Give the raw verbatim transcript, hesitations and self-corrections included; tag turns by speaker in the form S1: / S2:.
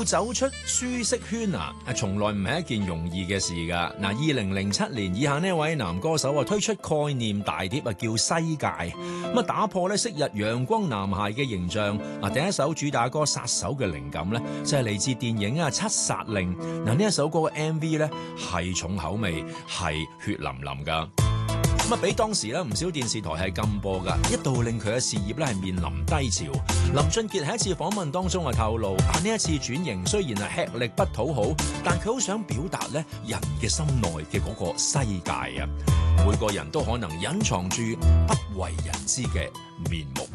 S1: 走出舒適圈啊，從來唔係一件容易嘅事㗎。嗱，二零零七年以下呢位男歌手啊推出概念大碟啊叫《西界》，咁啊打破咧昔日陽光男孩嘅形象。嗱，第一首主打歌《殺手》嘅靈感咧就係嚟自電影啊《七殺令》。嗱，呢一首歌嘅 M V 咧係重口味，係血淋淋㗎。咁啊，俾當時咧唔少電視台係禁播噶，一度令佢嘅事業咧係面臨低潮。林俊傑喺一次訪問當中啊透露，啊呢一次轉型雖然係吃力不討好，但佢好想表達咧人嘅心內嘅嗰個世界啊。每個人都可能隱藏住不為人知嘅面目。